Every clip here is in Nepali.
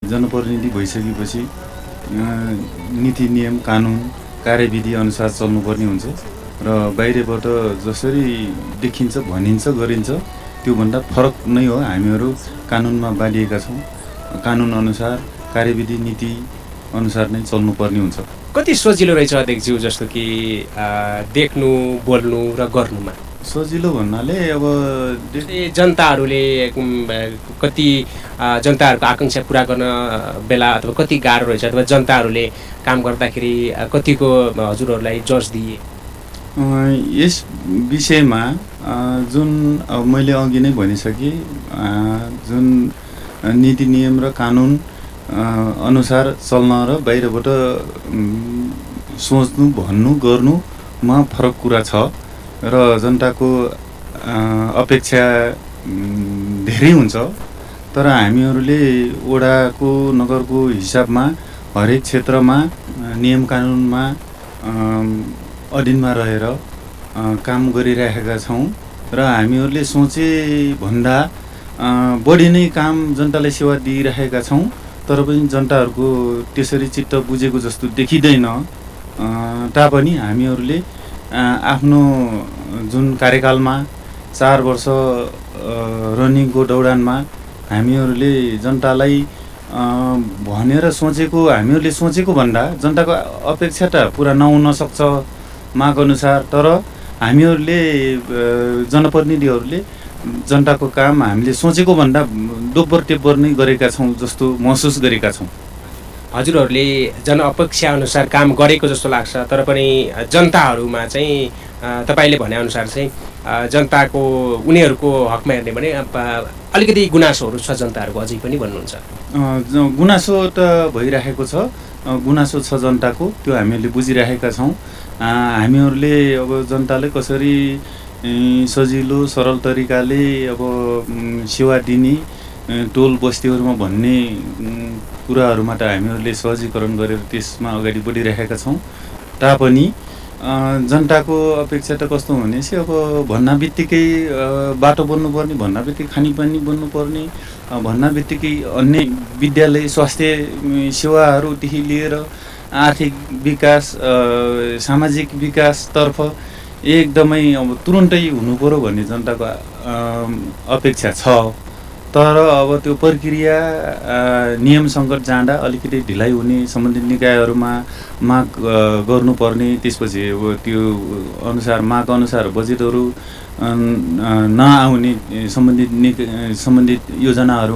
जनप्रतिनिधि भइसकेपछि नीति नियम कानुन कार्यविधि अनुसार चल्नुपर्ने हुन्छ र बाहिरबाट जसरी देखिन्छ भनिन्छ गरिन्छ त्योभन्दा फरक नै हो। हामीहरू कानुनमा बाँधिएका छौँ। कानुन अनुसार कार्यविधि नीति अनुसार नै चल्नुपर्ने हुन्छ। कति सजिलो रहेछ अध्यक्षज्यू जस्तो कि देख्नु बोल्नु र गर्नुमा? सजिलो भन्नाले अब जनताहरूले कति जनताहरूको आकाङ्क्षा पुरा गर्न बेला अथवा कति गाह्रो रहेछ अथवा जनताहरूले काम गर्दाखेरि कतिको हजुरहरूलाई जज दिए? यस विषयमा जुन मैले अघि नै भनिसकेँ, जुन नीति नियम र कानुन अनुसार चल्न र बाहिरबाट सोच्नु भन्नु गर्नुमा फरक कुरा छ र जनताको अपेक्षा धेरै हुन्छ। तर हामीहरूले वडाको नगरको हिसाबमा हरेक क्षेत्रमा नियम कानुनमा अधीनमा रहेर काम गरिरहेका छौँ र हामीहरूले सोचे भन्दा बढी नै काम जनतालाई सेवा दिइरहेका छौँ। तर पनि जनताहरूको त्यसरी चित्त बुझेको जस्तो देखिँदैन तापनि हामीहरूले आफ्नो जुन कार्यकालमा 4 वर्ष रनिङको दौडानमा हामीहरूले जनतालाई भनेर सोचेको, हामीहरूले सोचेको भन्दा जनताको अपेक्षा त पुरा नहुन सक्छ माग अनुसार। तर हामीहरूले जनप्रतिनिधिहरूले जनताको काम हामीले सोचेको भन्दा दोब्बर तेब्बर नै गरेका छौँ जस्तो महसुस गरेका छौँ। हजुरहरूले जनअपेक्षा अनुसार काम गरेको जस्तो लाग्छ। तर पनि जनताहरूमा चाहिँ तपाईँले भनेअनुसार चाहिँ जनताको उनीहरूको हकमा हेर्ने भने अलिकति गुनासोहरू छ जनताहरूको अझै पनि भन्नुहुन्छ? गुनासो त भइरहेको छ, गुनासो छ जनताको, त्यो हामीहरूले बुझिरहेका छौँ। हामीहरूले अब जनतालाई कसरी सजिलो सरल तरिकाले अब सेवा दिने टोल बस्तीहरूमा भन्ने कुराहरूमा त हामीहरूले सहजीकरण गरेर त्यसमा अगाडि बढिरहेका छौँ। तापनि जनताको अपेक्षा त कस्तो भनेपछि अब भन्ना बित्तिकै बाटो बन्नुपर्ने, भन्ना बित्तिकै खानेपानी बन्नुपर्ने, भन्ना बित्तिकै अन्य विद्यालय स्वास्थ्य सेवाहरूदेखि लिएर आर्थिक विकास सामाजिक विकासतर्फ एकदमै अब तुरुन्तै हुनुपर्यो भन्ने जनताको अपेक्षा छ। तर अब त्यो प्रक्रिया नियम सङ्कट जाँदा अलिकति ढिलाइ हुने, सम्बन्धित निकायहरूमा माग गर्नुपर्ने, त्यसपछि अब त्यो अनुसार माग अनुसार बजेटहरू नआउने, सम्बन्धित योजनाहरू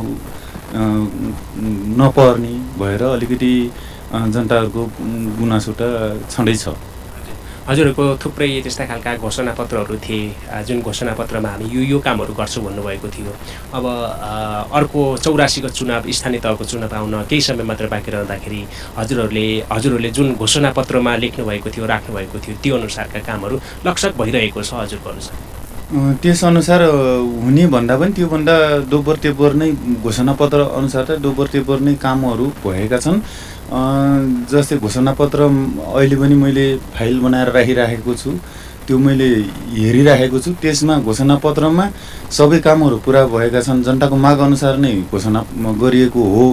नपर्ने भएर अलिकति जनताहरूको गुनासो त छँदैछ। हजुरहरूको थुप्रै त्यस्ता खालका घोषणापत्रहरू थिए, जुन घोषणापत्रमा हामी यो कामहरू गर्छौँ भन्नुभएको थियो। अब अर्को 84 को चुनाव, स्थानीय तहको चुनाव आउन केही समय मात्र बाँकी रहँदाखेरि हजुरहरूले जुन घोषणापत्रमा लेख्नुभएको थियो, राख्नुभएको थियो, त्यो अनुसारका कामहरू लक्षक भइरहेको छ हजुरको अनुसार? त्यस अनुसार हुने भन्दा पनि त्योभन्दा दोब्बर तेब्बर नै घोषणापत्र अनुसार त दोब्बर तेब्बर नै कामहरू भएका छन्। जस्तै घोषणापत्र अहिले पनि मैले फाइल बनाएर राखिराखेको छु, त्यो मैले हेरिराखेको छु। त्यसमा घोषणापत्रमा सबै कामहरू पुरा भएका छन्, जनताको माग अनुसार नै घोषणा गरिएको हो।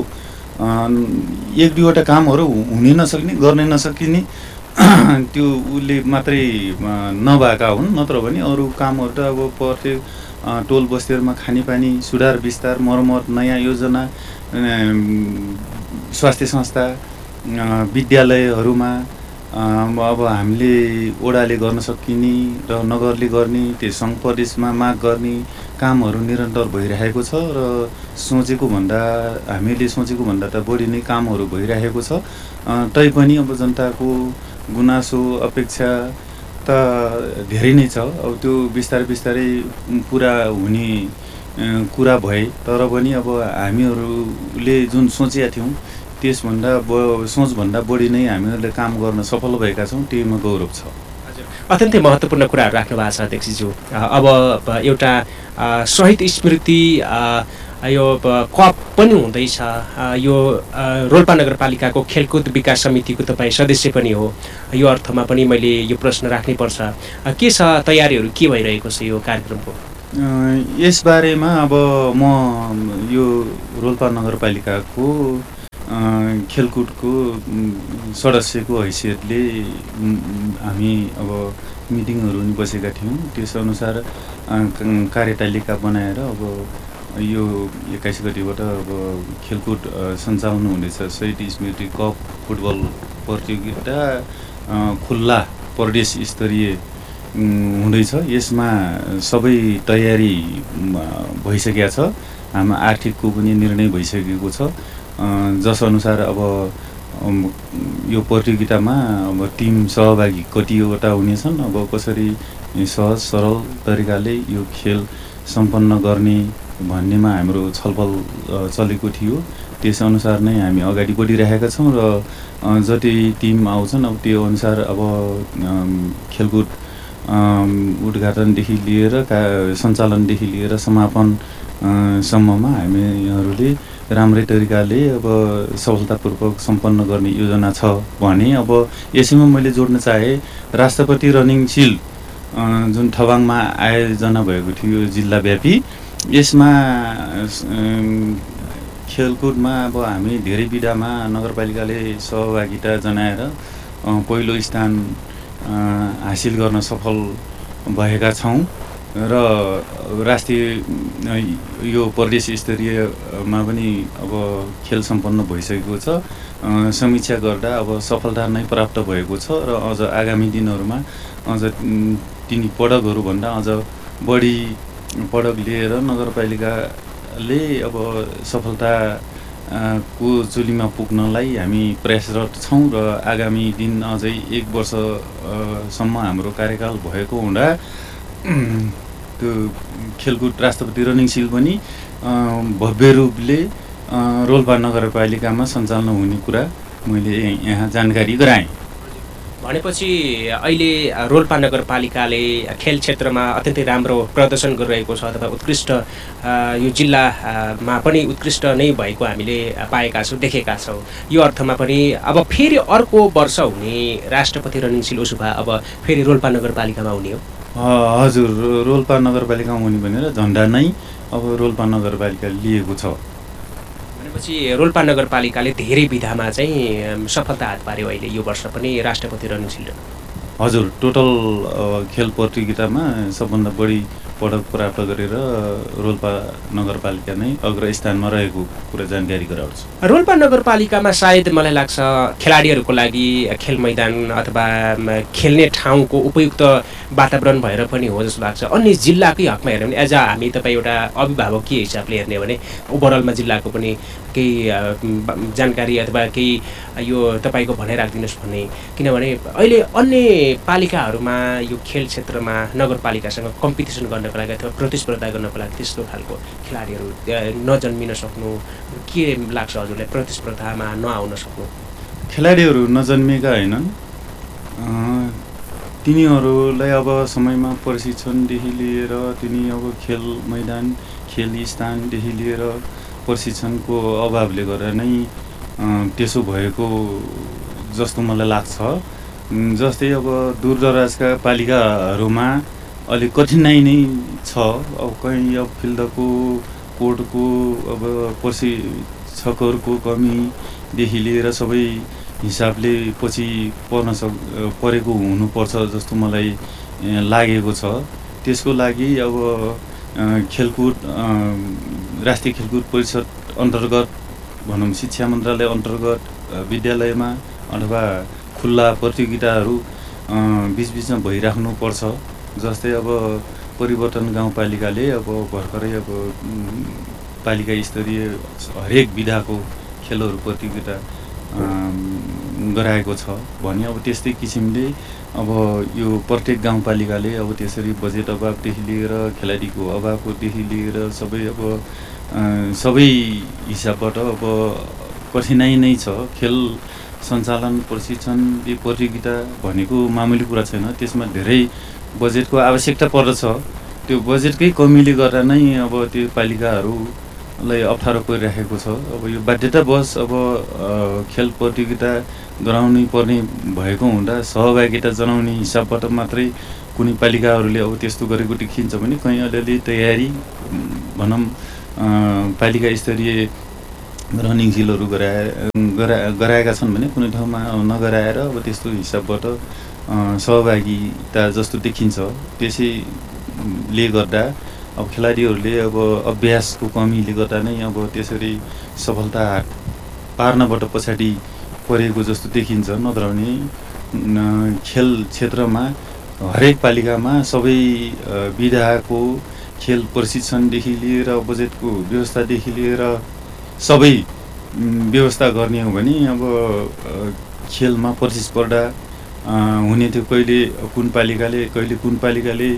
1-2वटा कामहरू हुनै नसक्ने, गर्नै नसकिने त्यो उसले मात्रै नभएका हुन्, नत्र भने अरू कामहरू त अब प्रत्येक टोल बस्तीहरूमा खानेपानी सुधार विस्तार मर्मत नयाँ योजना स्वास्थ्य संस्था विद्यालयहरूमा अब हामीले ओडाले गर्न सकिने र नगरले गर्ने, त्यो सङ्घ प्रदेशमा माग गर्ने कामहरू निरन्तर भइरहेको छ र हामीले सोचेको भन्दा त बढी नै कामहरू भइरहेको छ। तैपनि अब जनताको गुनासो अपेक्षा त धेरै नै छ। अब त्यो बिस्तारै पुरा हुने कुरा भए, तर पनि अब हामीहरूले जुन सोचेका थियौँ त्यसभन्दा सोचभन्दा बढी नै हामीहरूले काम गर्न सफल भएका छौँ, त्यसमा गौरव छ। अत्यन्तै महत्त्वपूर्ण कुराहरू राख्नु भएको छ अध्यक्षज्यू। अब एउटा शहीद स्मृति यो कप पनि हुँदैछ, यो रोल्पा नगरपालिकाको खेलकुद विकास समितिको तपाईँ सदस्य पनि हो, यो अर्थमा पनि मैले यो प्रश्न राख्नैपर्छ। के छ तयारीहरू, के भइरहेको छ यो कार्यक्रमको? यसबारेमा अब म यो रोल्पा नगरपालिकाको खेलकुदको सदस्यको हैसियतले हामी अब मिटिङहरू नि बसेका थियौँ। त्यसअनुसार कार्यतालिका बनाएर अब यो 21 गतिबाट अब खेलकुद सञ्चालन हुनेछ। शहीद स्मृति कप फुटबल प्रतियोगिता खुल्ला प्रदेश स्तरीय हुँदैछ। यसमा सबै तयारी भइसकेको छ। हाम्रो आर्थिकको पनि निर्णय भइसकेको छ। जसअनुसार अब यो प्रतियोगितामा अब टिम सहभागी कतिवटा हुनेछन्, अब कसरी सहज सरल तरिकाले यो खेल सम्पन्न गर्ने भन्नेमा हाम्रो छलफल चलेको थियो। त्यसअनुसार नै हामी अगाडि बढिरहेका छौँ र जति टिम आउँछन् अब त्यो अनुसार अब खेलकुद उद्घाटनदेखि लिएर सञ्चालनदेखि लिएर समापन सम्ममा हामीहरूले राम्रै तरिकाले अब सफलतापूर्वक सम्पन्न गर्ने योजना छ भने अब यसैमा मैले जोड्न चाहे राष्ट्रपति रनिङ सिल्ड जुन ठबाङमा आयोजना भएको थियो जिल्लाव्यापी, यसमा खेलकुदमा अब हामी धेरै विधामा नगरपालिकाले सहभागिता जनाएर पहिलो स्थान हासिल गर्न सफल भएका छौँ र राष्ट्रिय यो प्रदेश स्तरीयमा पनि अब खेल सम्पन्न भइसकेको छ। समीक्षा गर्दा अब सफलता नै प्राप्त भएको छ र अझ आगामी दिनहरूमा अझ तिनी पदकहरूभन्दा अझ बढी पदक लिएर नगरपालिकाले अब सफलता को चुलीमा पुग्नलाई हामी प्रयासरत छौँ र आगामी दिन अझै 1 वर्षसम्म हाम्रो कार्यकाल भएको हुँदा त्यो खेलकुद राष्ट्रपति रनिङ सिल्ड पनि भव्य रूपले रोल्पा नगरपालिकामा सञ्चालन हुने कुरा मैले यहाँ जानकारी गराएँ। भनेपछि अहिले रोल्पा नगरपालिकाले खेल क्षेत्रमा अत्यन्तै राम्रो प्रदर्शन गरिरहेको छ अथवा उत्कृष्ट यो जिल्लामा पनि उत्कृष्ट नै भएको हामीले पाएका छौँ, देखेका छौँ। यो अर्थमा पनि अब फेरि अर्को वर्ष हुने राष्ट्रपति रनिङ सिल्ड उसो भए अब फेरि रोल्पा नगरपालिकामा हुने हो? हजुर, रोल्पा नगरपालिकामा हुने भनेर झन्डा नै अब रोल्पा नगरपालिकाले लिएको छ। भनेपछि रोल्पा नगरपालिकाले धेरै विधामा चाहिँ सफलता हात पार्यो अहिले यो वर्ष पनि राष्ट्रपति रनिङ सिल्ड। हजुर, टोटल खेल प्रतियोगितामा सबभन्दा बढी पदक प्राप्त गरेर रोल्पा नगरपालिका नै अग्र स्थानमा रहेको कुरा जानकारी गराउँछु। रोल्पा नगरपालिकामा सायद मलाई लाग्छ खेलाडीहरूको लागि खेल मैदान अथवा खेल्ने ठाउँको उपयुक्त वातावरण भएर पनि हो जस्तो लाग्छ। अन्य जिल्लाकै हकमा हेर्ने भने एज अ हामी तपाईँ एउटा अभिभावकीय हिसाबले हेर्ने भने ओभरअलमा जिल्लाको पनि केही जानकारी अथवा केही यो तपाईँको भनाइ राखिदिनुहोस् भन्ने, किनभने अहिले अन्य पालिकाहरूमा यो खेल क्षेत्रमा नगरपालिकासँग कम्पिटिसन गर्नको लागि अथवा प्रतिस्पर्धा गर्नको लागि त्यस्तो खालको खेलाडीहरू नजन्मिन सक्नु के लाग्छ हजुरलाई? प्रतिस्पर्धामा नआउन सक्नु? खेलाडीहरू नजन्मेका होइनन्, तिनीहरूलाई अब समयमा प्रशिक्षणदेखि लिएर तिनी अब खेल मैदान खेल स्थानदेखि लिएर प्रशिक्षणको अभावले गर्दा नै त्यसो भएको जस्तो मलाई लाग्छ। जस्तै अब दूरदराजका पालिकाहरूमा अलिक कठिनाइ नै छ। अब कहीँ अब फिल्डको कोर्टको अब प्रशिक्षकहरूको कमीदेखि लिएर सबै हिसाबले पछि परेको हुनुपर्छ जस्तो मलाई लागेको छ। त्यसको लागि अब खेलकुद राष्ट्रिय खेलकुद परिषद अन्तर्गत भनौँ शिक्षा मन्त्रालय अन्तर्गत विद्यालयमा अथवा खुल्ला प्रतियोगिताहरू बिचबिचमा भइराख्नुपर्छ। जस्तै अब परिवर्तन गाउँपालिकाले अब भर्खरै अब पालिका स्तरीय हरेक विधाको खेलहरू प्रतियोगिता गराएको छ भने अब त्यस्तै किसिमले अब यो प्रत्येक गाउँपालिकाले अब त्यसरी बजेट अभावदेखि लिएर खेलाडीको अभावकोदेखि लिएर सबै अब सबै हिसाबबाट अब कठिनाइ नै छ। खेल सञ्चालन प्रशिक्षण प्रतियोगिता भनेको मामुली कुरा छैन, त्यसमा धेरै बजेटको आवश्यकता पर्दछ। त्यो बजेटकै कमीले गर्दा नै अब त्यो पालिकाहरूलाई अप्ठ्यारो परिराखेको छ। अब यो बाध्यतावश अब खेल प्रतियोगिता गराउनै पर्ने भएको हुँदा सहभागिता जनाउने हिसाबबाट मात्रै कुनै पालिकाहरूले अब त्यस्तो गरेको देखिन्छ भने कहीँ अलिअलि तयारी भनौँ पालिका स्तरीय रनिङ सिलहरू गराएका छन् भने कुनै ठाउँमा नगराएर अब त्यस्तो हिसाबबाट सहभागिता जस्तो देखिन्छ। त्यसैले गर्दा अब खेलाडीहरूले अब अभ्यासको कमीले गर्दा नै अब त्यसरी सफलता पार्नबाट पछाडि परेको जस्तो देखिन्छ। नत्र भने खेल क्षेत्रमा हरेक पालिकामा सबै विधाको खेल प्रशिक्षणदेखि लिएर बजेटको व्यवस्थादेखि लिएर सबै व्यवस्था गर्ने हो भने अब खेलमा प्रतिस्पर्धा हुने थियो। कहिले कुन पालिकाले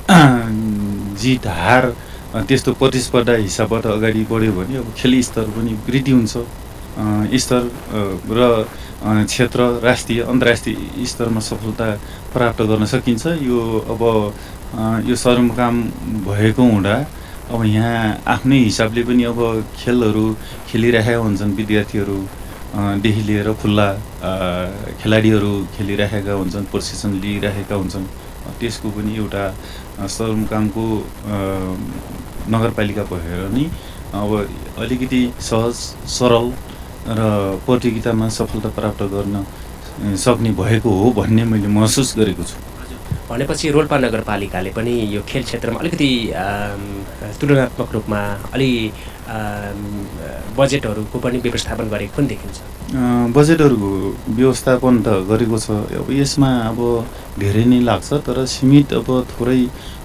जित हार त्यस्तो प्रतिस्पर्धा हिसाबबाट अगाडि बढ्यो भने अब खेल स्तर पनि वृद्धि हुन्छ। स्तर र क्षेत्र राष्ट्रिय अन्तर्राष्ट्रिय स्तरमा सफलता प्राप्त गर्न सकिन्छ। यो अब यो सदरमुकाम भएको हुँदा अब यहाँ आफ्नै हिसाबले पनि अब खेलहरू खेलिरहेका हुन्छन्। विद्यार्थीहरूदेखि लिएर खुल्ला खेलाडीहरू खेलिरहेका हुन्छन्, प्रशिक्षण लिइरहेका हुन्छन्। त्यसको पनि एउटा सदरमुकामको नगरपालिका भएर नि अब अलिकति सहज सरल र प्रतियोगितामा सफलता प्राप्त गर्न सक्ने भएको हो भन्ने मैले महसुस गरेको छु। भनेपछि रोल्पा नगरपालिकाले पनि यो खेल क्षेत्रमा अलिकति तुलनात्मक रूपमा अलि बजेटहरूको पनि व्यवस्थापन गरेको पनि देखिन्छ। बजेटहरूको व्यवस्थापन त गरेको छ। अब यसमा अब धेरै नै लाग्छ, तर सीमित अब थोरै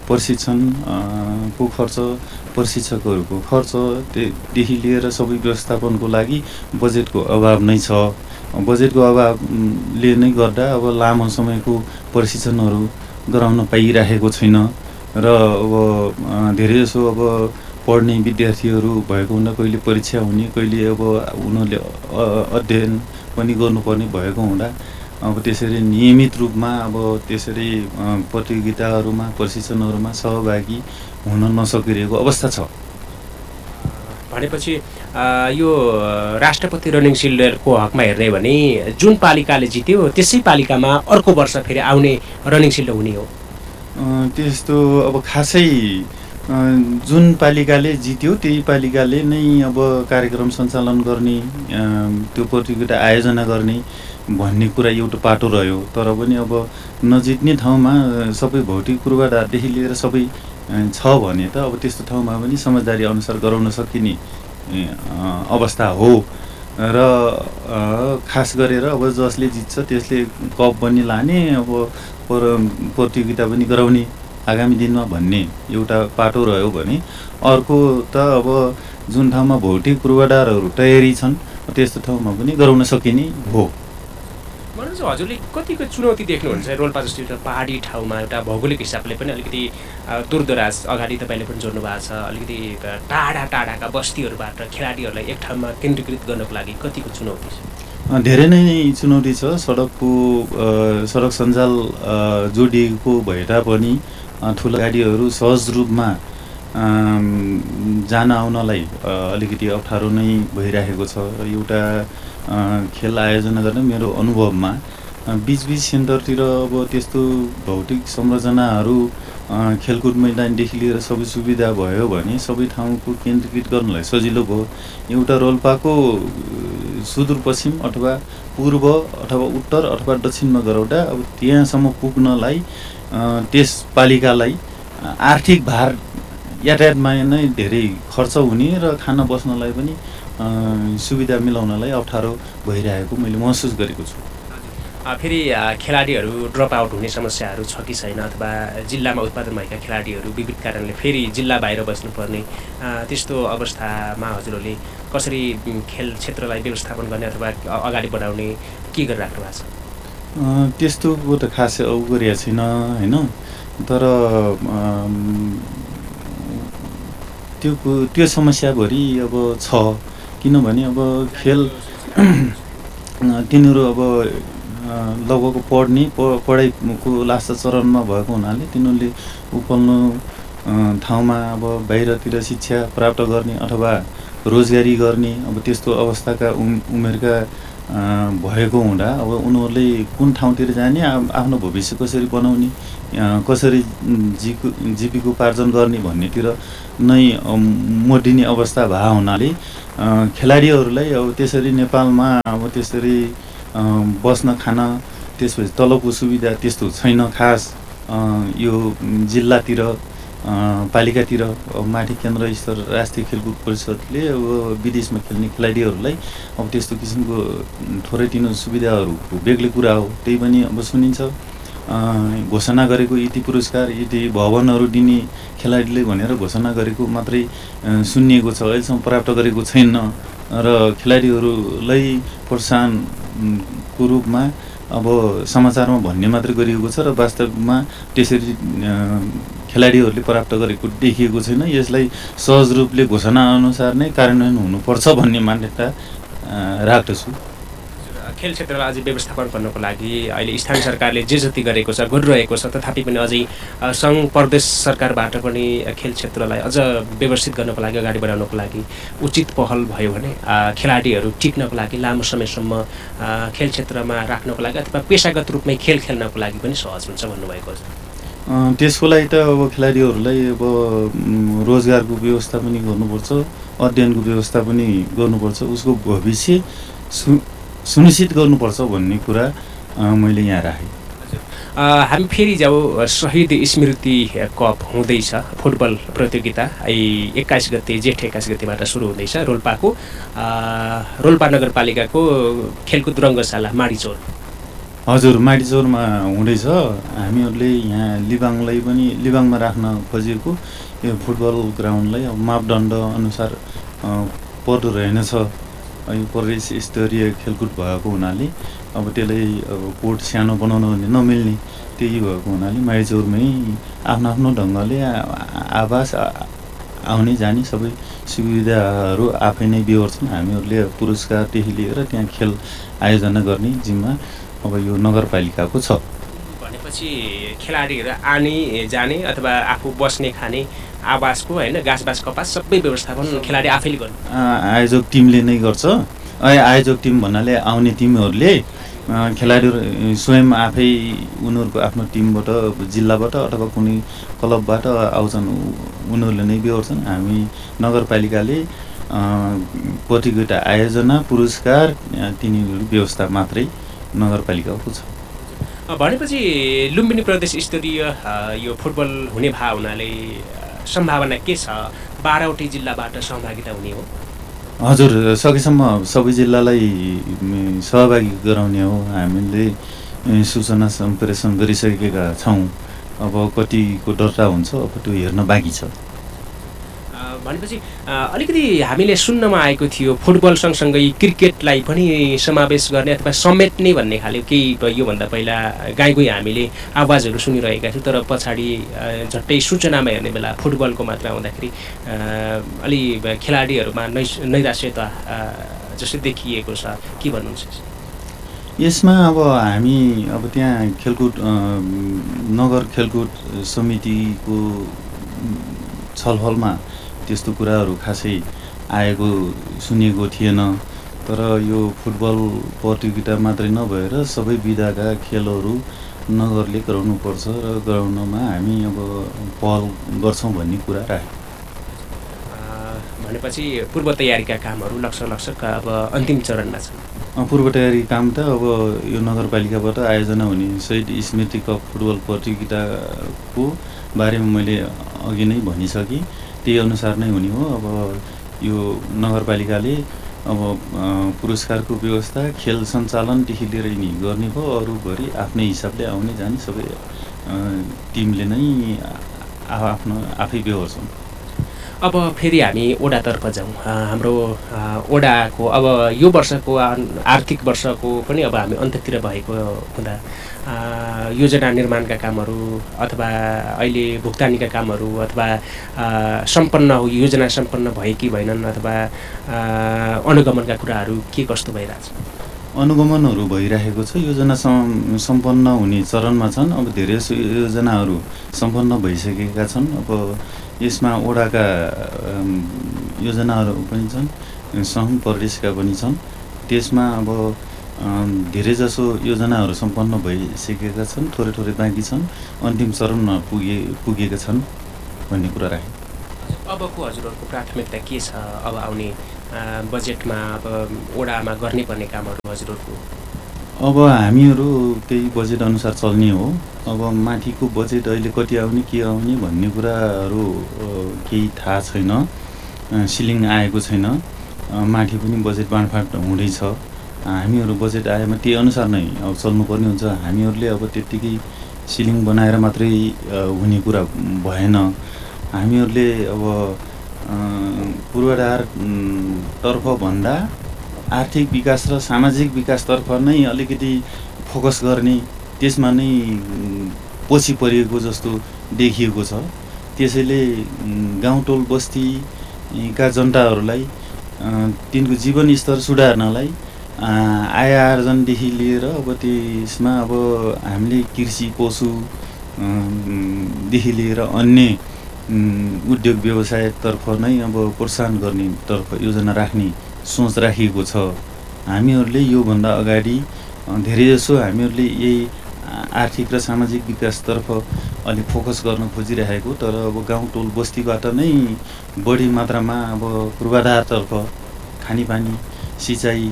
प्रशिक्षणको खर्च, प्रशिक्षकहरूको खर्चदेखि लिएर सबै व्यवस्थापनको लागि बजेटको अभाव नै छ। बजेटको अभावले नै गर्दा अब लामो समयको प्रशिक्षणहरू गराउन पाइरहेको छैन र अब धेरैजसो अब पढ्ने विद्यार्थीहरू भएको हुँदा कहिले परीक्षा हुने, कहिले अब उनीहरूले अध्ययन पनि गर्नुपर्ने भएको हुँदा अब त्यसरी नियमित रूपमा अब त्यसरी प्रतियोगिताहरूमा प्रशिक्षणहरूमा सहभागी हुन नसकिरहेको अवस्था छ। भनेपछि यो राष्ट्रपति रनिङ सिल्डको हकमा हेर्ने भने जुन पालिकाले जित्यो त्यसै पालिकामा अर्को वर्ष फेरि आउने रनिङ सिल्ड हुने हो। त्यस्तो अब खासै जुन पालिकाले जित्यो त्यही पालिकाले नै अब कार्यक्रम सञ्चालन गर्ने, त्यो प्रतियोगिता आयोजना गर्ने भन्ने कुरा एउटा पाटो रह्यो। तर पनि अब नजित्ने ठाउँमा सबै भौतिक पूर्वाधारदेखि लिएर सबै छ भने त अब त्यस्तो ठाउँमा पनि समझदारी अनुसार गराउन सकिने अवस्था हो र खास गरेर अब जसले जित्छ त्यसले कप पनि लाने, अब प्रतियोगिता पनि गराउने आगामी दिनमा भन्ने एउटा पाटो रह्यो भने अर्को त अब जुन ठाउँमा भौतिक पूर्वाधारहरू तयारी छन् त्यस्तो ठाउँमा पनि गराउन सकिने हो। भनेपछि हजुरले कतिको चुनौती देख्नुहुन्छ रोल्पा जस्तो एउटा पहाडी ठाउँमा एउटा भौगोलिक हिसाबले पनि अलिकति दूरदराज अगाडि तपाईँले पनि जोड्नु भएको छ, अलिकति टाढाका बस्तीहरूबाट खेलाडीहरूलाई एक ठाउँमा केन्द्रीकृत गर्नको लागि कतिको चुनौती छ? धेरै नै चुनौती छ। सडक सञ्जाल जोडिएको भए तापनि ठुला गाडीहरू सहज रूपमा जान आउनलाई अलिकति अप्ठ्यारो नै भइरहेको छ। र एउटा खेल आयोजना गर्न मेरो अनुभवमा बिच सेन्टरतिर अब त्यस्तो भौतिक संरचनाहरू खेलकुद मैदानदेखि लिएर सबै सुविधा भयो भने सबै ठाउँको केन्द्रीकृत गर्नलाई सजिलो भयो। एउटा रोल्पाको सुदूरपश्चिम अथवा पूर्व अथवा उत्तर अथवा दक्षिणमा गराउँदा अब त्यहाँसम्म पुग्नलाई त्यस पालिकालाई आर्थिक भार यातायातमा नै धेरै खर्च हुने र खान बस्नलाई पनि सुविधा मिलाउनलाई अप्ठ्यारो भइरहेको मैले महसुस गरेको छु। फेरि खेलाडीहरू ड्रप आउट हुने समस्याहरू छ कि छैन, अथवा जिल्लामा उत्पादन भएका खेलाडीहरू विविध कारणले फेरि जिल्ला बाहिर बस्नुपर्ने त्यस्तो अवस्थामा हजुरहरूले कसरी खेल क्षेत्रलाई व्यवस्थापन गर्ने अथवा अगाडि बढाउने के गरिराख्नु भएको छ? त्यस्तोको त खासै अवगत छैन होइन, तर त्यो समस्याभरि अब छ। किनभने अब खेल तिनीहरू अब लगभग पढाइको लास्ट चरणमा भएको हुनाले तिनीहरूले उपल्लो ठाउँमा अब बाहिरतिर शिक्षा प्राप्त गर्ने अथवा रोजगारी गर्ने अब त्यस्तो अवस्थाका उमेरका भएको हुँदा अब उनीहरूले कुन ठाउँतिर जाने, आफ्नो भविष्य कसरी बनाउने, कसरी जीविकोपार्जन गर्ने भन्नेतिर नै मोडिने अवस्था भए हुनाले खेलाडीहरूलाई अब त्यसरी नेपालमा अब त्यसरी बस्न खान, त्यसपछि तलबको सुविधा त्यस्तो छैन खास। यो जिल्लातिर पालिकातिर माथि केन्द्र स्तर राष्ट्रिय खेलकुद परिषदले अब विदेशमा खेल्ने खेलाडीहरूलाई अब त्यस्तो किसिमको थोरै तिनो सुविधाहरूको बेग्लै कुरा हो। त्यही पनि अब सुनिन्छ घोषणा गरेको यति पुरस्कार यति भवनहरू दिने खेलाडीले भनेर घोषणा गरेको मात्रै सुनिएको छ, अहिलेसम्म प्राप्त गरेको छैन। र खेलाडीहरूलाई प्रोत्साहनको रूपमा अब समाचारमा भन्ने मात्रै गरिएको छ र वास्तवमा त्यसरी खेलाडीहरूले प्राप्त गरेको देखिएको छैन। यसलाई सहज रूपले घोषणा अनुसार नै कार्यान्वयन हुनुपर्छ भन्ने मान्यता राख्दछु। खेल क्षेत्रलाई अझै व्यवस्थापन गर्नको लागि अहिले स्थानीय सरकारले जे जति गरेको छ गरिरहेको छ, तथापि पनि अझै सङ्घ प्रदेश सरकारबाट पनि खेल क्षेत्रलाई अझ व्यवस्थित गर्नको लागि, अगाडि बढाउनको लागि उचित पहल भयो भने खेलाडीहरू टिक्नको लागि, लामो समयसम्म खेल क्षेत्रमा राख्नको लागि अथवा पेसागत रूपमै खेल खेल्नको लागि पनि सहज हुन्छ भन्नुभएको छ। त्यसको लागि त अब खेलाडीहरूलाई अब रोजगारको व्यवस्था पनि गर्नुपर्छ, अध्ययनको व्यवस्था पनि गर्नुपर्छ, उसको भविष्य सुनिश्चित गर्नुपर्छ भन्ने कुरा मैले यहाँ राखेँ। हामी फेरि जाऊ शहीद स्मृति कप हुँदैछ फुटबल प्रतियोगिता 21 गते जेठ 21 गतेबाट सुरु हुँदैछ रोल्पा नगरपालिकाको खेलकुद रङ्गशाला माडीचौर। हजुर, माडीचौरमा हुँदैछ। हामीहरूले यहाँ लिबाङमा राख्न खोजेको यो फुटबल ग्राउन्डलाई अब मापदण्ड अनुसार पर्दो रहेनछ। यो प्रदेश स्तरीय खेलकुद भएको हुनाले अब त्यसलाई अब कोर्ट सानो बनाउन नमिल्ने, त्यही भएको हुनाले माडीचौरमै आफ्नो ढङ्गले आवास आउने जाने सबै सुविधाहरू आफै नै बेहोर्छन्। हामीहरूले पुरस्कारदेखि लिएर त्यहाँ खेल आयोजना गर्ने जिम्मा अब यो नगरपालिकाको छ। भनेपछि खेलाडीहरू आने जाने अथवा आफू बस्ने खाने आवासको होइन घाँसबास कपास सबै व्यवस्थापन खेलाडी आफैले गर्नु, आयोजक टिमले नै गर्छ। आयोजक टिम भन्नाले आउने टिमहरूले खेलाडीहरू स्वयं आफै उनीहरूको आफ्नो टिमबाट जिल्लाबाट अथवा कुनै क्लबबाट आउँछन्, उनीहरूले नै बेहोर्छन्। हामी नगरपालिकाले प्रतियोगिता आयोजना पुरस्कार तिनीहरू व्यवस्था मात्रै नगरपालिकाको छ। भनेपछि लुम्बिनी प्रदेश स्तरीय यो फुटबल हुने भए हुनाले सम्भावना के छ? 12वटै जिल्लाबाट सहभागिता हुने हो? हजुर, सकेसम्म सबै जिल्लालाई सहभागी गराउने हो। हामीले सूचना सम्प्रेषण गरिसकेका छौँ। अब कतिको दर्ता हुन्छ अब त्यो हेर्न बाँकी छ। भनेपछि अलिकति हामीले सुन्नमा आएको थियो फुटबल सँगसँगै क्रिकेटलाई पनि समावेश गर्ने अथवा समेट्ने भन्ने खाले केही योभन्दा पहिला गाईगुई हामीले आवाजहरू सुनिरहेका थियौँ। तर पछाडि झट्टै सूचनामा हेर्ने बेला फुटबलको मात्र आउँदाखेरि अलि खेलाडीहरूमा नैराश्यता जस्तै देखिएको छ। के भन्नुहुन्छ यसमा? अब हामी अब त्यहाँ खेलकुद नगर खेलकुद समितिको छलफलमा त्यस्तो कुराहरू खासै आएको सुनिएको थिएन। तर यो फुटबल प्रतियोगिता मात्रै नभएर सबै विधाका खेलहरू नगरले गराउनुपर्छ र गराउनमा हामी अब पहल गर्छौँ भन्ने कुरा राख्यौँ। भनेपछि पूर्व तयारीका कामहरू लक्ष्य अब अन्तिम चरणमा छन्। पूर्व तयारी काम त अब यो नगरपालिकाबाट आयोजना हुने शहीद स्मृति कप फुटबल प्रतियोगिताको बारेमा मैले अघि नै भनिसकेँ। त्यही अनुसार नै हुने हो। अब यो नगरपालिकाले अब पुरस्कारको व्यवस्था खेल सञ्चालनदेखि लिएर नि गर्ने भयो। अरूभरि आफ्नै हिसाबले आउने जाने सबै टिमले नै आफै बेहोर्छौँ। अब फेरि हामी ओडातर्फ जाउँ। हाम्रो ओडाको अब यो वर्षको आर्थिक वर्षको पनि अब हामी अन्त्यतिर भएको हुँदा योजना निर्माणका कामहरू अथवा अहिले भुक्तानीका कामहरू अथवा योजना सम्पन्न भए कि भएनन् अथवा अनुगमनका कुराहरू के कस्तो भइरहेछ? अनुगमनहरू भइरहेको छ। योजना सम्पन्न हुने चरणमा छन्। अब धेरै योजनाहरू सम्पन्न भइसकेका छन्। अब यसमा ओडाका योजनाहरू पनि छन्, सङ्घ प्रदेशका पनि छन्। त्यसमा अब धेरैजसो योजनाहरू सम्पन्न भइसकेका छन्, थोरै थोरै बाँकी छन्, अन्तिम चरणमा पुगेका छन् भन्ने कुरा राखेँ। अबको हजुरहरूको प्राथमिकता के छ? अब आउने बजेटमा अब वडामा गर्ने पर्ने कामहरू हजुरहरूको? अब हामीहरू त्यही बजेट अनुसार चल्ने हो। अब माथिको बजेट अहिले कति आउने के आउने भन्ने कुराहरू केही थाहा छैन, सिलिङ आएको छैन। माथि पनि बजेट बाँडफाँड हुँदैछ। हामीहरू बजेट आएमा त्यही अनुसार नै अब चल्नुपर्ने हुन्छ। हामीहरूले अब त्यत्तिकै सिलिङ बनाएर मात्रै हुने कुरा भएन। हामीहरूले अब पूर्वाधार तर्फ भन्दा आर्थिक विकास र सामाजिक विकासतर्फ नै अलिकति फोकस गर्ने, त्यसमा नै पछि परिएको जस्तो देखिएको छ। त्यसैले गाउँटोल बस्तीका जनताहरूलाई तिनको जीवनस्तर सुधार्नलाई आय आर्जनदेखि लिएर अब त्यसमा अब हामीले कृषि पशुदेखि लिएर अन्य उद्योग व्यवसायतर्फ नै अब प्रोत्साहन गर्ने तर्फ योजना राख्ने सोच राखिएको छ। हामीहरूले योभन्दा अगाडि धेरैजसो हामीहरूले यही आर्थिक र सामाजिक विकासतर्फ अलिक फोकस गर्न खोजिरहेको, तर अब गाउँटोल बस्तीबाट नै बढी मात्रामा अब पूर्वाधारतर्फ खानेपानी, सिँचाइ,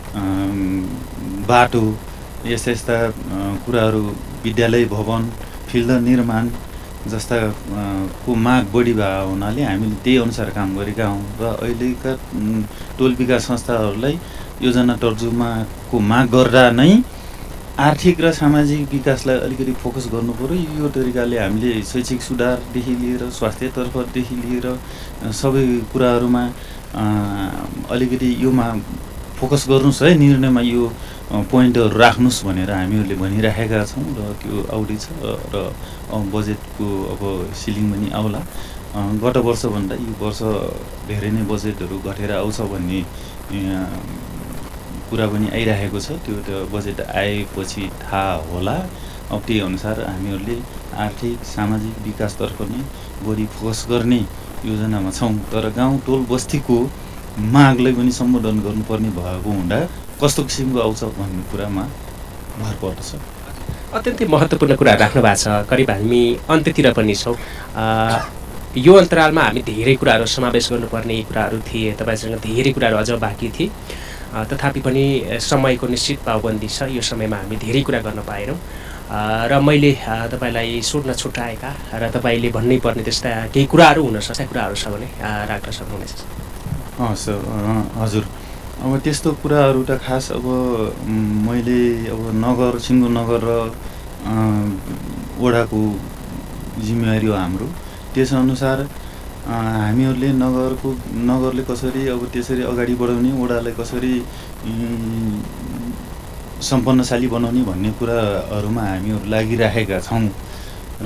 बाटो यस्ता यस्ता कुराहरू, विद्यालय भवन, फिल्ड निर्माण जस्ता को माग बढी भएको हुनाले हामीले त्यही अनुसार काम गरेका हौँ र अहिलेका टोल विकास संस्थाहरूलाई योजना तर्जुमाको माग गर्दा नै आर्थिक र सामाजिक विकासलाई अलिकति फोकस गर्नु पर्यो। यो तरिकाले हामीले शैक्षिक सुधारदेखि लिएर स्वास्थ्यतर्फदेखि लिएर सबै कुराहरूमा अलिकति योमा फोकस गर्नुहोस् है, निर्णयमा यो पोइन्टहरू राख्नुहोस् भनेर हामीहरूले भनिराखेका छौँ र त्यो आउँदैछ र बजेटको अब सिलिङ पनि आउला। गत वर्षभन्दा यो वर्ष धेरै नै बजेटहरू घटेर आउँछ भन्ने कुरा पनि आइरहेको छ। त्यो बजेट आएपछि थाहा होला। अब त्यही अनुसार हामीहरूले आर्थिक सामाजिक विकासतर्फ नै बढी फोकस गर्ने योजनामा छौँ। तर गाउँ टोल बस्तीको मागलाई पनि सम्बोधन गर्नुपर्ने भएको हुँदा कस्तो किसिमको आउँछ भन्ने कुरामा भर पर्दछ। अत्यन्तै महत्त्वपूर्ण कुरा राख्नु भएको छ। करिब हामी अन्त्यतिर पनि छौँ। यो अन्तरालमा हामी धेरै कुराहरू समावेश गर्नुपर्ने कुराहरू थिए, तपाईँसँग धेरै कुराहरू अझ बाँकी थिए, तथापि पनि समयको निश्चित पाबन्दी छ। यो समयमा हामी धेरै कुरा गर्न पाएनौँ र मैले तपाईँलाई सोध्न छुट्याएका र तपाईँले भन्नै पर्ने त्यस्ता केही कुराहरू हुन सक्छ, कुराहरू छ भने राख्न सक्नुहुनेछ। हस् हजुर, अब त्यस्तो कुराहरू त खास अब मैले अब नगर, सिङ्गो नगर र वडाको जिम्मेवारी हो हाम्रो। त्यसअनुसार हामीहरूले नगरले कसरी अब त्यसरी अगाडि बढाउने, वडालाई कसरी सम्पन्नशाली बनाउने भन्ने कुराहरूमा हामीहरू लागिराखेका छौँ र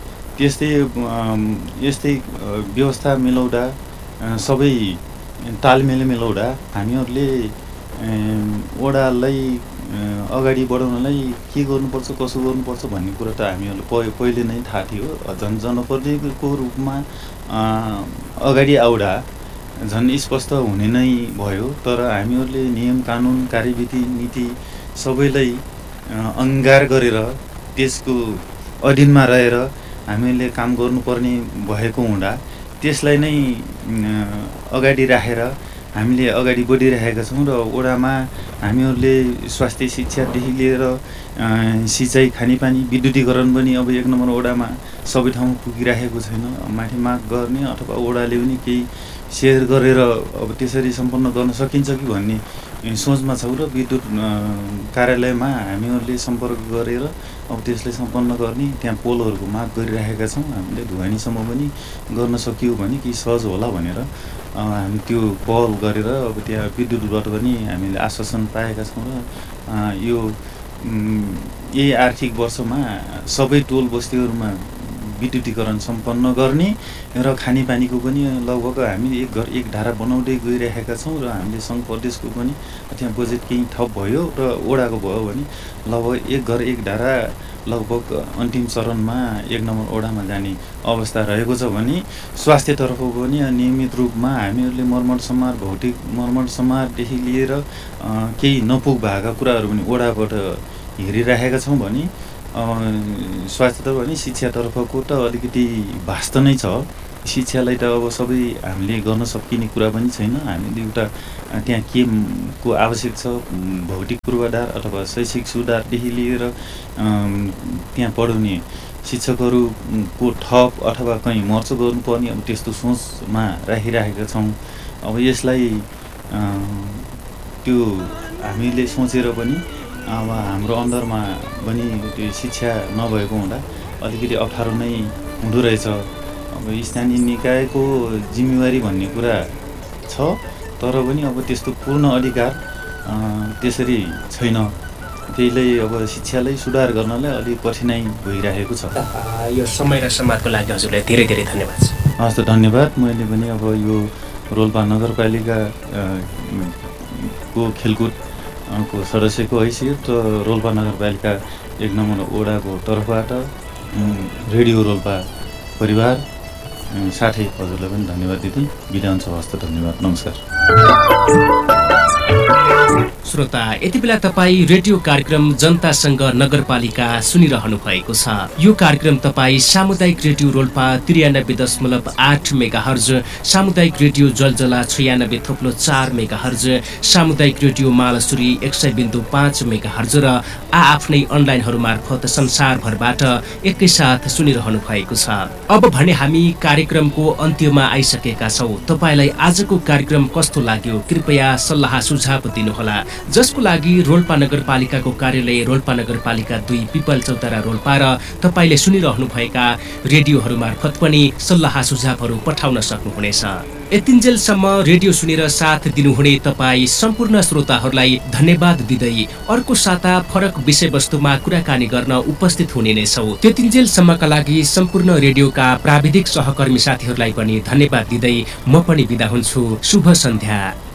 यस्तै व्यवस्था मिलाउँदा, सबै तालमेल मिलाउँदा हामीहरूले वडालाई अगाडि बढाउनलाई के गर्नुपर्छ, कसो गर्नुपर्छ भन्ने कुरा त हामीहरूलाई पहिले नै थाहा थियो। झन् जनप्रतिनिधिको रूपमा अगाडि आउँदा झन् स्पष्ट हुने नै भयो। तर हामीहरूले नियम कानुन, कार्यविधि, नीति सबैलाई अङ्गार गरेर त्यसको अधीनमा रहेर हामीले काम गर्नुपर्ने भएको हुँदा त्यसलाई नै अगाडि राखेर हामीले अगाडि बढिरहेका छौँ र वडामा हामीहरूले स्वास्थ्य शिक्षादेखि लिएर सिँचाइ, खानेपानी, विद्युतीकरण पनि अब 1 नम्बर वडामा सबै ठाउँ पुगिरहेको छैन। माथि माग गर्ने अथवा वडाले पनि केही सेयर गरेर अब त्यसरी सम्पन्न गर्न सकिन्छ कि भन्ने सोचमा छौँ र विद्युत कार्यालयमा हामीहरूले सम्पर्क गरेर अब त्यसलाई सम्पन्न गर्ने त्यहाँ पोलहरूको माग गरिरहेका छौँ। हामीले ढुवानीसम्म पनि गर्न सकियो भने कि सहज होला भनेर हामी त्यो पहल गरेर अब त्यहाँ विद्युतबाट पनि हामीले आश्वासन पाएका छौँ र यही आर्थिक वर्षमा सबै टोल बस्तीहरूमा विद्युतीकरण सम्पन्न गर्ने र खानेपानीको पनि लगभग हामी एक घर एक धारा बनाउँदै गइरहेका छौँ र हामीले सङ्घ प्रदेशको पनि त्यहाँ बजेट केही थप भयो र वडाको भयो भने लगभग एक घर एक धारा लगभग अन्तिम चरणमा 1 नम्बर वडामा जाने अवस्था रहेको छ भने स्वास्थ्यतर्फ पनि नियमित रूपमा हामीहरूले मर्मत समार भौतिक मर्मत समारदेखि लिएर केही नपुग भएका कुराहरू पनि वडाबाट हेरिराखेका छौँ भने स्वास्थ्यतर्फ भने शिक्षातर्फको त अलिकति भास्त नै छ। शिक्षालाई त अब सबै हामीले गर्न सकिने कुरा पनि छैन। हामीले एउटा त्यहाँ के को आवश्यक छ भौतिक पूर्वाधार अथवा शैक्षिक सुधारदेखि लिएर त्यहाँ पढाउने शिक्षकहरूको थप अथवा कहीँ मर्चो गर्नुपर्ने अब त्यस्तो सोचमा राखिराखेका छौँ। अब यसलाई त्यो हामीले सोचेर पनि अब हाम्रो अन्दरमा पनि त्यो शिक्षा नभएको हुँदा अलिकति अप्ठ्यारो नै हुँदो रहेछ। अब स्थानीय निकायको जिम्मेवारी भन्ने कुरा छ, तर पनि अब त्यस्तो पूर्ण अधिकार त्यसरी छैन। त्यसले अब शिक्षालाई सुधार गर्नलाई अलिक कठिनाइ भइरहेको छ। यो समय र समाजको लागि हजुरलाई धेरै धेरै धन्यवाद। हस् त, धन्यवाद। मैले पनि अब यो रोल्पा नगरपालिका को खेलकुदको सदस्यको हैसियत रोल्पा नगरपालिका 1 नम्बर वडाको तर्फबाट रेडियो रोल्पा परिवार साथै हजुरलाई पनि धन्यवाद दिँदै बिदा हुन्छ। हस्त, धन्यवाद, नमस्कार। श्रोता, यति बेला तपाईँ रेडियो कार्यक्रम जनतासँग नगरपालिका सुनिरहनु भएको छ। यो कार्यक्रम तपाईँ सामुदायिक रेडियो रोल्पा 93.8 मेगाहर्ज, सामुदायिक रेडियो जलजला 96.4 मेगाहर्ज, सामुदायिक रेडियो मालसुरी 100.5 मेगाहर्ज र आफ्नै अनलाइनहरू मार्फत संसारभरबाट एकैसाथ सुनिरहनु भएको छ। अब भने हामी कार्यक्रमको अन्त्यमा आइसकेका छौँ। तपाईँलाई आजको कार्यक्रम कस्तो लाग्यो कृपया सल्लाह सुझाव दिनुहोला, जसको लागि रोल्पा नगरपालिकाको कार्यालय रोल्पा नगरपालिका 2 पिपल चौतारा रोल्पा र तपाईँले सुनिरहनु भएका रेडियोहरू मार्फत पनि सल्लाह सुझावहरू पठाउन सक्नुहुनेछ। यतिन्जेलसम्म रेडियो सुनेर साथ दिनुहुने तपाईँ सम्पूर्ण श्रोताहरूलाई धन्यवाद दिँदै अर्को साता फरक विषयवस्तुमा कुराकानी गर्न उपस्थित हुने नै छौँ। त्यतिन्जेलसम्मका लागि सम्पूर्ण रेडियोका प्राविधिक सहकर्मी साथीहरूलाई पनि धन्यवाद दिँदै म पनि बिदा हुन्छु। शुभ सन्ध्या।